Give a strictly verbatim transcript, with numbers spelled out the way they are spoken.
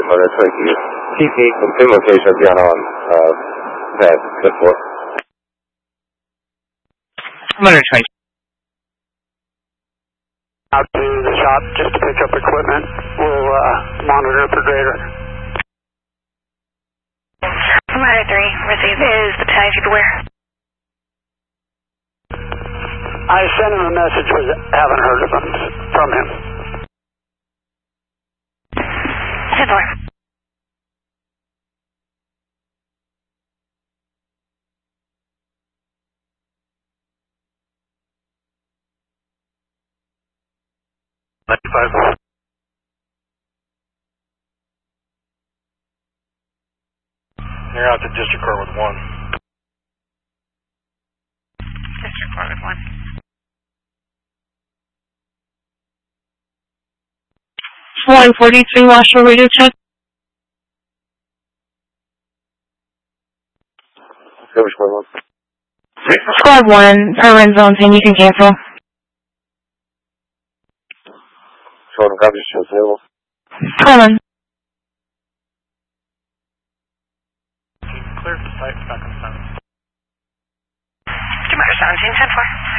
Mother Twinkie. T P, confirm location, Diana on, uh, pad, good four. Mother Twinkie. Out to the shop just to pick up equipment. We'll, uh, monitor for greater. Mother three, receive. Is the battalion chief aware? I sent him a message, but haven't heard of him, from him. ten four. ninety-five. You're out to District Court with one. District Court with one. one forty-three, Marshall, radio check. Service point one. Squad one, Irwin Zone ten, you can cancel. Short and copy, show available. Coleman. Clear the site, back on seven. Mr. Mother seventeen, ten four.